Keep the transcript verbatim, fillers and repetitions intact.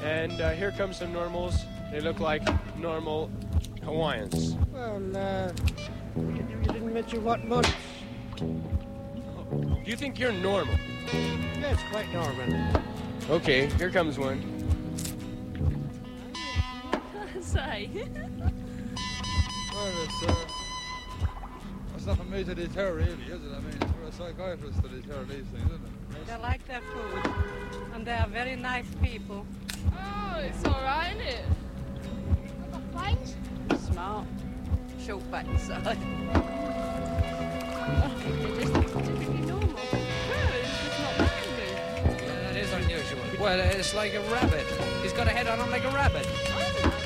And uh, here come some normals. They look like normal Hawaiians. Well, uh, you, you didn't mention what much. Do you think you're normal? Yes, quite normal. Okay, here comes one. Say. Well, it's, uh, it's not for me to deter, really, is it? I mean, it's for a psychiatrist to deter these things, isn't it? They like their food, and they are very nice people. Oh, it's alright, isn't it? Planes? Smart. Short back inside. They're just typically normal. No, it's just not random. Yeah, that is unusual. Well, it's like a rabbit. He's got a head on him like a rabbit. Oh.